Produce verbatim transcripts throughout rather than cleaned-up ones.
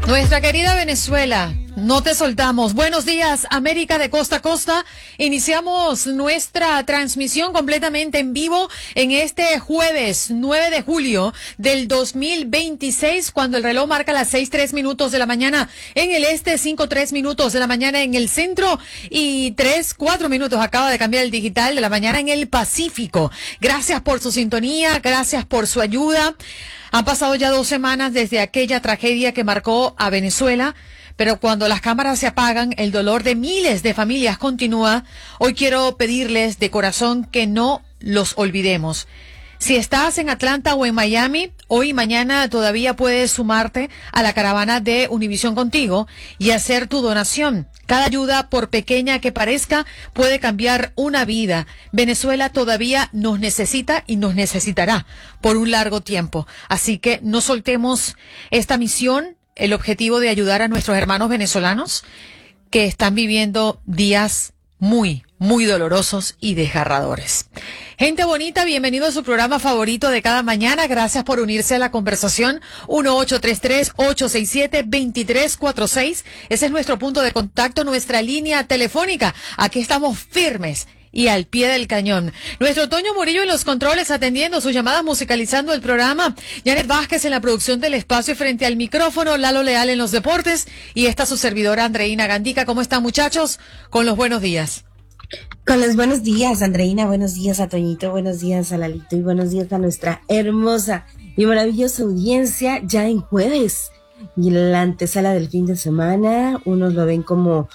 Nuestra querida Venezuela, no te soltamos. Buenos días, América de costa a costa. Iniciamos nuestra transmisión completamente en vivo en este jueves nueve de julio del dos mil veintiséis, cuando el reloj marca las seis tres minutos de la mañana en el este, cinco tres minutos de la mañana en el centro y tres cuatro minutos acaba de cambiar el digital de la mañana en el Pacífico. Gracias por su sintonía, gracias por su ayuda. Han pasado ya dos semanas desde aquella tragedia que marcó a Venezuela, pero cuando las cámaras se apagan, el dolor de miles de familias continúa. Hoy quiero pedirles de corazón que no los olvidemos. Si estás en Atlanta o en Miami, hoy y mañana todavía puedes sumarte a la caravana de Univisión Contigo y hacer tu donación. Cada ayuda, por pequeña que parezca, puede cambiar una vida. Venezuela todavía nos necesita y nos necesitará por un largo tiempo. Así que no soltemos esta misión, el objetivo de ayudar a nuestros hermanos venezolanos que están viviendo días muy, muy dolorosos y desgarradores. Gente bonita, bienvenido a su programa favorito de cada mañana. Gracias por unirse a la conversación. uno ocho tres tres, ocho seis siete, dos tres cuatro seis. Ese es nuestro punto de contacto, nuestra línea telefónica. Aquí estamos firmes y al pie del cañón. Nuestro Toño Murillo en los controles, atendiendo sus llamadas, musicalizando el programa. Janet Vázquez en la producción del espacio frente al micrófono. Lalo Leal en los deportes. Y esta su servidora, Andreina Gandica. ¿Cómo están, muchachos? Con los buenos días. Con los buenos días, Andreina. Buenos días a Toñito. Buenos días a Lalito. Y buenos días a nuestra hermosa y maravillosa audiencia ya en jueves. Y la antesala del fin de semana. Unos lo ven como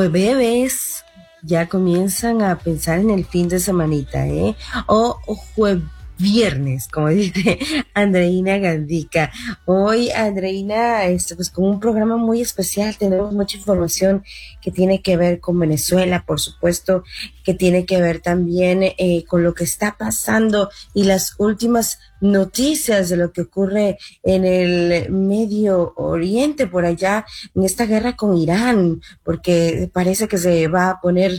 jueves. Ya comienzan a pensar en el fin de semanita, ¿eh? O, o jueves. Viernes, como dice Andreina Gandica. Hoy, Andreina, este, pues con un programa muy especial, tenemos mucha información que tiene que ver con Venezuela, por supuesto, que tiene que ver también eh, con lo que está pasando y las últimas noticias de lo que ocurre en el Medio Oriente, por allá, en esta guerra con Irán, porque parece que se va a poner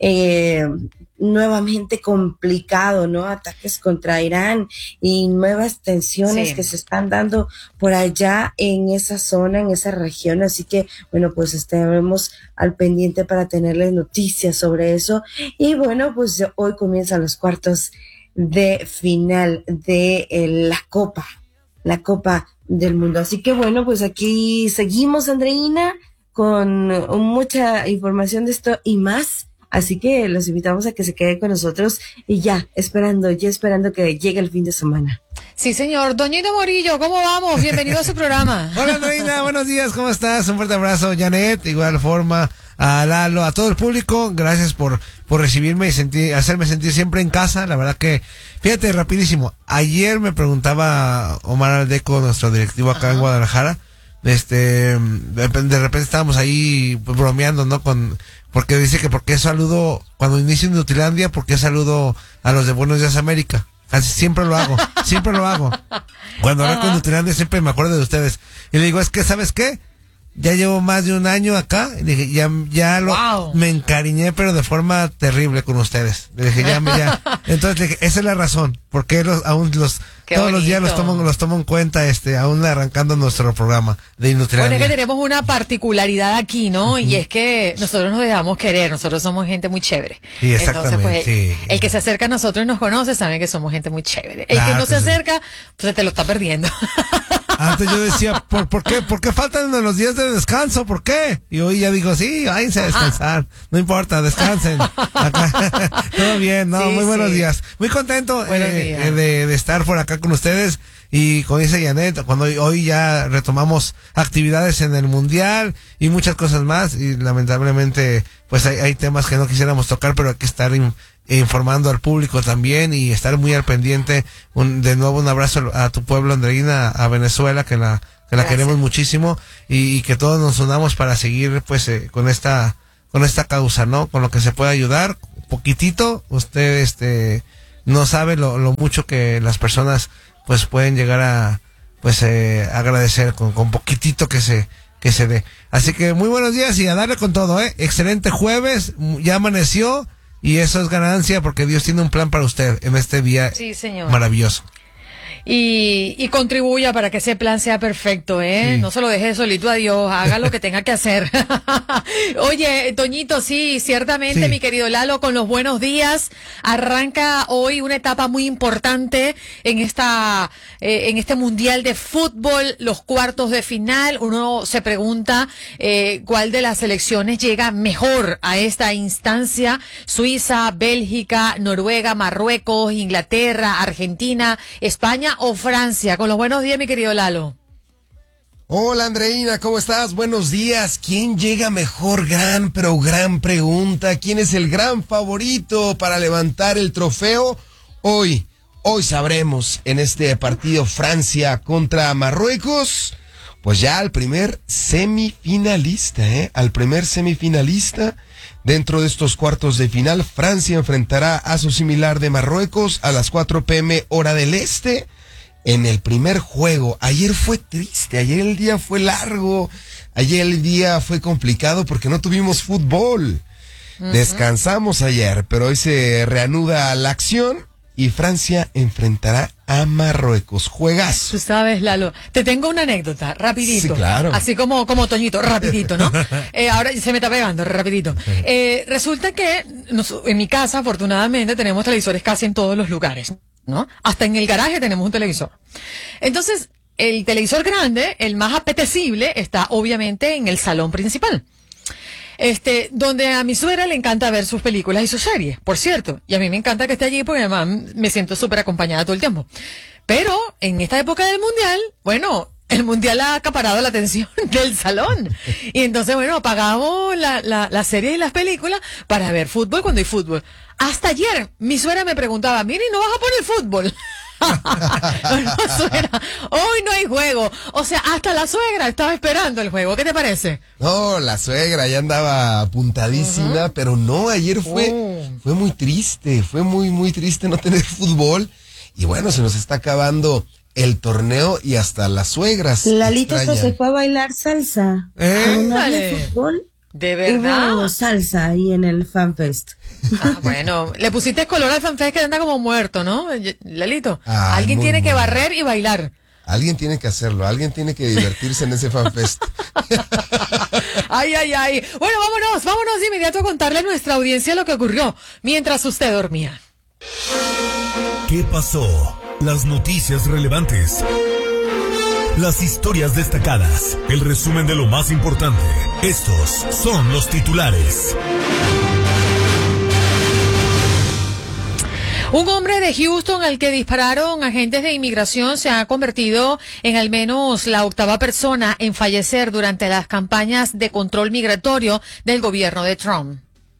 eh, nuevamente complicado, ¿no? Ataques contra Irán y nuevas tensiones sí. que se están dando por allá en esa zona, en esa región. Así que, bueno, pues estaremos al pendiente para tenerles noticias sobre eso. Y bueno, pues hoy comienzan los cuartos de final de eh, la Copa, la Copa del Mundo. Así que bueno, pues aquí seguimos, Andreina, con mucha información de esto y más. Así que los invitamos a que se queden con nosotros y ya, esperando, ya esperando que llegue el fin de semana. Sí, señor. Doñito Morillo, ¿cómo vamos? Bienvenido a su programa. Hola, Andreina, buenos días, ¿cómo estás? Un fuerte abrazo, Janet, de igual forma a Lalo, a todo el público. Gracias por, por recibirme y sentir, hacerme sentir siempre en casa. La verdad que, fíjate, rapidísimo, ayer me preguntaba Omar Aldeco, nuestro directivo acá Ajá. en Guadalajara, este, de repente estábamos ahí bromeando, ¿no? Con, porque dice que por qué saludo, cuando inicio en Nutilandia, por qué saludo a los de Buenos Días América. Así siempre lo hago, siempre lo hago. Cuando hablo con Nutilandia siempre me acuerdo de ustedes. Y le digo, es que, ¿sabes qué? Ya llevo más de un año acá, y dije, ya, ya lo, wow. me encariñé, pero de forma terrible con ustedes. Le dije, ya, ya. Entonces le dije, esa es la razón, porque los, aún los, Qué todos bonito. los días los tomo, los tomo en cuenta, este, aún arrancando nuestro programa de Industrial. Bueno, es que tenemos una particularidad aquí, ¿no? Uh-huh. Y es que nosotros nos dejamos querer, nosotros somos gente muy chévere. Sí, exactamente. Entonces, pues, sí. el que se acerca a nosotros y nos conoce sabe que somos gente muy chévere. El claro, que no se acerca, pues te lo está perdiendo. Antes yo decía, ¿por, ¿por qué? ¿Por qué faltan los días de descanso? ¿Por qué? Y hoy ya digo, sí, váyanse a descansar. No importa, descansen. Acá. Todo bien, ¿no? Sí, muy buenos sí. días. Muy contento eh, días. De, de estar por acá con ustedes. Y como dice Janet, cuando hoy, hoy ya retomamos actividades en el Mundial y muchas cosas más. Y lamentablemente, pues hay, hay temas que no quisiéramos tocar, pero hay que estar in, informando al público también y estar muy al pendiente. Un, de nuevo un abrazo a tu pueblo, Andreina, a Venezuela, que la que la Gracias. queremos muchísimo y, y que todos nos unamos para seguir pues eh, con esta con esta causa, ¿no? Con lo que se puede ayudar, poquitito. Usted este no sabe lo, lo mucho que las personas pues pueden llegar a pues eh, agradecer con, con poquitito que se que se dé. Así que muy buenos días y a darle con todo, eh. Excelente jueves, ya amaneció. Y eso es ganancia porque Dios tiene un plan para usted en este día sí, señor. maravilloso. y, y contribuya para que ese plan sea perfecto, ¿eh? Sí. No se lo deje solito a Dios, haga lo que tenga que hacer. Oye, Toñito, sí, ciertamente, Sí. mi querido Lalo, con los buenos días, arranca hoy una etapa muy importante en esta, eh, en este Mundial de Fútbol, los cuartos de final. Uno se pregunta eh, cuál de las selecciones llega mejor a esta instancia: Suiza, Bélgica, Noruega, Marruecos, Inglaterra, Argentina, España o Francia. Con los buenos días, mi querido Lalo. Hola Andreina, ¿cómo estás? Buenos días. ¿Quién llega mejor? Gran, pero gran pregunta. ¿Quién es el gran favorito para levantar el trofeo? Hoy, hoy sabremos en este partido Francia contra Marruecos. Pues ya al primer semifinalista, ¿eh? Al primer semifinalista dentro de estos cuartos de final. Francia enfrentará a su similar de Marruecos a las cuatro pe eme hora del este. En el primer juego. Ayer fue triste, ayer el día fue largo, ayer el día fue complicado porque no tuvimos fútbol. Uh-huh. Descansamos ayer, pero hoy se reanuda la acción y Francia enfrentará a Marruecos. Juegazo. Tú sabes, Lalo, te tengo una anécdota, rapidito. Sí, claro. Así como, como Toñito, rapidito, ¿no? eh, ahora se me está pegando, rapidito. Eh, resulta que nos, en mi casa, afortunadamente, tenemos televisores casi en todos los lugares, ¿no? Hasta en el garaje tenemos un televisor. Entonces, el televisor grande, el más apetecible, está obviamente en el salón principal. Este, donde a mi suegra le encanta ver sus películas y sus series, por cierto. Y a mí me encanta que esté allí porque además me siento súper acompañada todo el tiempo. Pero, en esta época del mundial, bueno, el mundial ha acaparado la atención del salón. Y entonces, bueno, apagamos la, la, las series y las películas para ver fútbol cuando hay fútbol. Hasta ayer, mi suegra me preguntaba, Miri, ¿no vas a poner fútbol? No, suegra, hoy no hay juego. O sea, hasta la suegra estaba esperando el juego. ¿Qué te parece? No, la suegra ya andaba apuntadísima, uh-huh. Pero no, ayer fue, oh. fue muy triste, fue muy, muy triste no tener fútbol. Y bueno, se nos está acabando el torneo y hasta las suegras. Lalito se fue a bailar salsa. ¿Eh? ¿No había fútbol? ¿De verdad? Hubo salsa ahí en el FanFest. Ah, bueno, le pusiste color al FanFest que anda como muerto, ¿no, Lalito? Ah, alguien muy, tiene muy que barrer y bailar. Alguien tiene que hacerlo, alguien tiene que divertirse en ese FanFest. Ay, ay, ay. Bueno, vámonos, vámonos de inmediato a contarle a nuestra audiencia lo que ocurrió mientras usted dormía. ¿Qué pasó? Las noticias relevantes. Las historias destacadas, el resumen de lo más importante. Estos son los titulares. Un hombre de Houston al que dispararon agentes de inmigración se ha convertido en al menos la octava persona en fallecer durante las campañas de control migratorio del gobierno de Trump.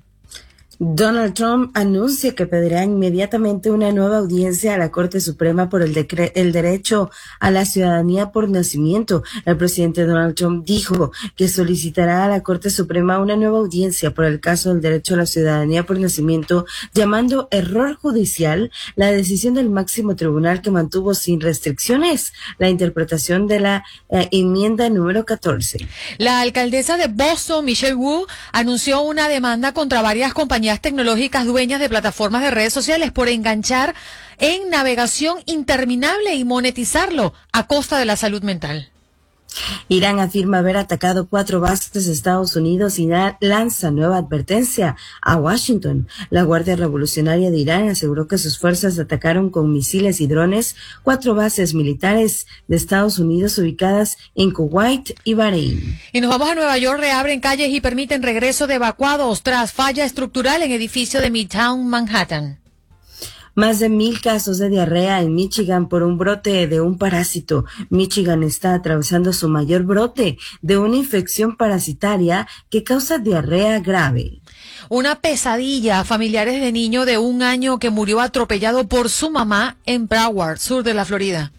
Donald Trump anuncia que pedirá inmediatamente una nueva audiencia a la Corte Suprema por el, decre- el derecho a la ciudadanía por nacimiento. El presidente Donald Trump dijo que solicitará a la Corte Suprema una nueva audiencia por el caso del derecho a la ciudadanía por nacimiento, llamando error judicial la decisión del máximo tribunal que mantuvo sin restricciones la interpretación de la eh, enmienda número catorce. La alcaldesa de Boston, Michelle Wu, anunció una demanda contra varias compañías tecnológicas dueñas de plataformas de redes sociales por enganchar en navegación interminable y monetizarlo a costa de la salud mental. Irán afirma haber atacado cuatro bases de Estados Unidos y da, lanza nueva advertencia a Washington. La Guardia Revolucionaria de Irán aseguró que sus fuerzas atacaron con misiles y drones cuatro bases militares de Estados Unidos ubicadas en Kuwait y Bahrein. Y nos vamos a Nueva York. Reabren calles y permiten regreso de evacuados tras falla estructural en edificio de Midtown Manhattan. Más de mil casos de diarrea en Michigan por un brote de un parásito. Michigan está atravesando su mayor brote de una infección parasitaria que causa diarrea grave. Una pesadilla. Familiares de niño de un año que murió atropellado por su mamá en Broward, sur de la Florida.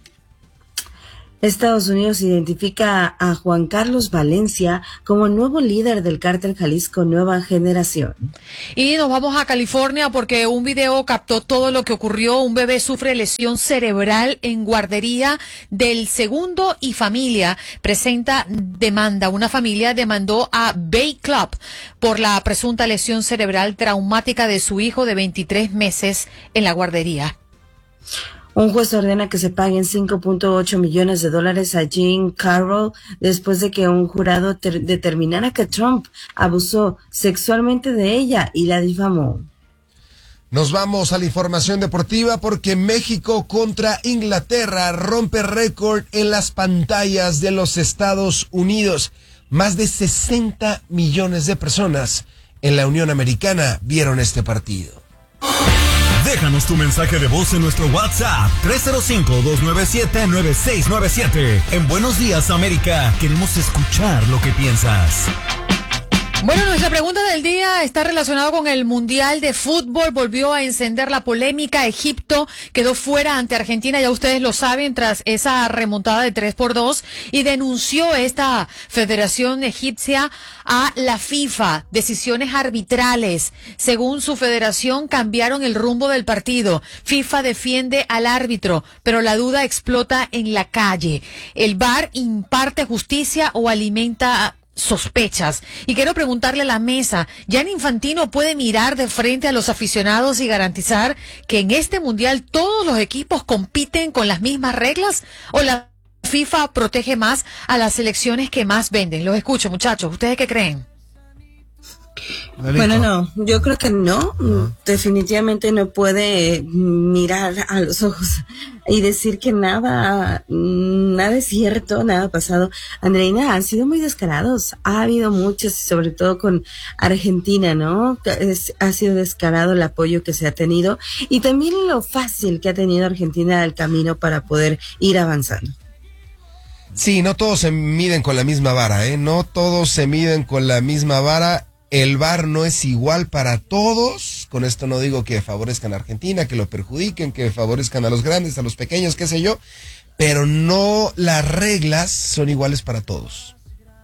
Estados Unidos identifica a Juan Carlos Valencia como el nuevo líder del cártel Jalisco Nueva Generación. Y nos vamos a California porque un video captó todo lo que ocurrió. Un bebé sufre lesión cerebral en guardería del Segundo y familia presenta demanda. Una familia demandó a Bay Club por la presunta lesión cerebral traumática de su hijo de veintitrés meses en la guardería. Un juez ordena que se paguen cinco punto ocho millones de dólares a Jean Carroll después de que un jurado ter- determinara que Trump abusó sexualmente de ella y la difamó. Nos vamos a la información deportiva porque México contra Inglaterra rompe récord en las pantallas de los Estados Unidos. Más de sesenta millones de personas en la Unión Americana vieron este partido. Déjanos tu mensaje de voz en nuestro WhatsApp tres cero cinco, dos nueve siete, nueve seis nueve siete. En Buenos Días, América, queremos escuchar lo que piensas. Bueno, nuestra pregunta del día está relacionada con el Mundial de Fútbol. Volvió a encender la polémica. Egipto quedó fuera ante Argentina, ya ustedes lo saben, tras esa remontada de tres por dos, y denunció esta Federación Egipcia a la FIFA. Decisiones arbitrales. Según su federación, cambiaron el rumbo del partido. FIFA defiende al árbitro, pero la duda explota en la calle. ¿El V A R imparte justicia o alimenta sospechas? Y quiero preguntarle a la mesa, ¿Gianni Infantino puede mirar de frente a los aficionados y garantizar que en este mundial todos los equipos compiten con las mismas reglas? ¿O la FIFA protege más a las selecciones que más venden? Los escucho, muchachos. ¿Ustedes qué creen? Bueno, no, yo creo que no, uh-huh. definitivamente no puede mirar a los ojos y decir que nada, nada es cierto, nada ha pasado. Andreina, han sido muy descarados, ha habido muchos, sobre todo con Argentina, ¿no? Es, ha sido descarado el apoyo que se ha tenido y también lo fácil que ha tenido Argentina al camino para poder ir avanzando. Sí, no todos se miden con la misma vara, ¿eh? No todos se miden con la misma vara. El V A R no es igual para todos. Con esto no digo que favorezcan a Argentina, que lo perjudiquen, que favorezcan a los grandes, a los pequeños, qué sé yo. Pero no, las reglas son iguales para todos.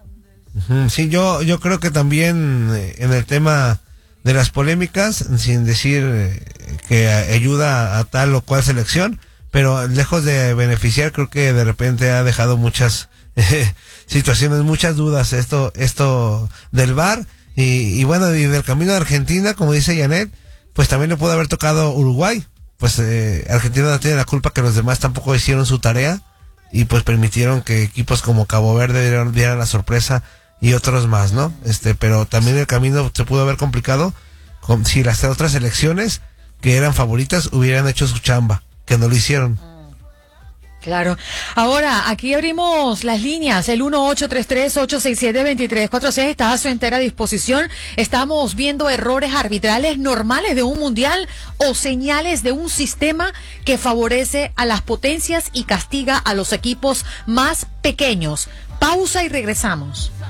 Sí, yo, yo creo que también en el tema de las polémicas, sin decir que ayuda a tal o cual selección, pero lejos de beneficiar, creo que de repente ha dejado muchas eh, situaciones, muchas dudas esto, esto del V A R. Y, y bueno, y del camino de Argentina, como dice Janet, pues también le pudo haber tocado Uruguay. Pues eh, Argentina no tiene la culpa que los demás tampoco hicieron su tarea y pues permitieron que equipos como Cabo Verde dieran, dieran la sorpresa y otros más, ¿no? Este, pero también el camino se pudo haber complicado con, si las otras selecciones que eran favoritas hubieran hecho su chamba, que no lo hicieron. Claro. Ahora, aquí abrimos las líneas, el uno ocho tres tres, ocho seis siete, dos tres cuatro seis está a su entera disposición. Estamos viendo errores arbitrales normales de un mundial o señales de un sistema que favorece a las potencias y castiga a los equipos más pequeños. Pausa y regresamos.